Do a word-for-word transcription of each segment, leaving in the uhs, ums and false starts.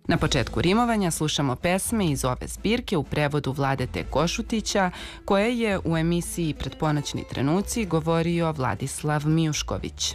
Na početku rimovanja slušamo pesme iz ove zbirke u prevodu Vladete Košutića, koje je u emisiji Pretponoćni trenuci govorio Vladislav Mijušković.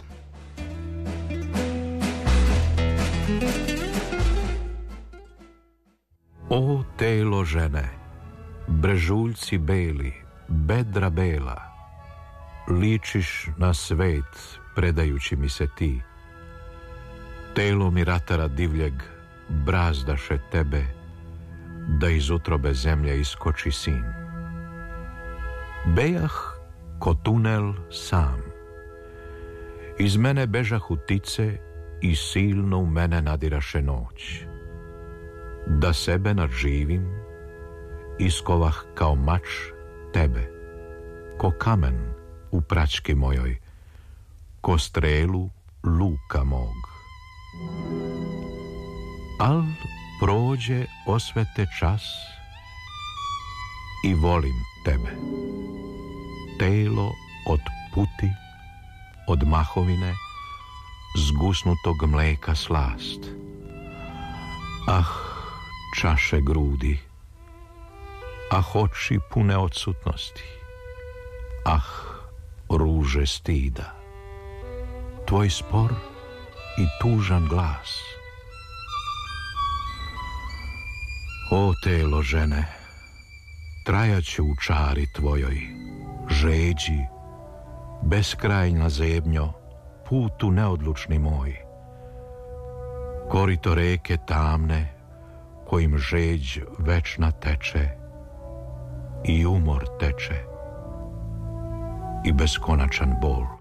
O telo žene, brežuljci beli, bedra bela, ličiš na svet predajući mi se ti. Telo mi ratara divljeg brazdaše tebe, da iz utrobe zemlje iskoči sin. Bejah ko tunel sam, iz mene bežahu tice i silno u mene nadiraše noć. Da sebe nadživim, iskovah kao mač tebe, ko kamen u praćki mojoj, ko strelu luka mog. Al prođe osvete čas i volim tebe. Telo od puti, od mahovine, zgusnutog mleka slast. Ah, čaše grudi, ah, oči pune odsutnosti, ah, ruže stida, tvoj spor i tužan glas. O telo žene, trajaću u čari tvojoj, žeđi, beskrajna zebnjo, putu neodlučni moj. Korito reke tamne, kojim žeđ večna teče, i umor teče, i beskonačan bol.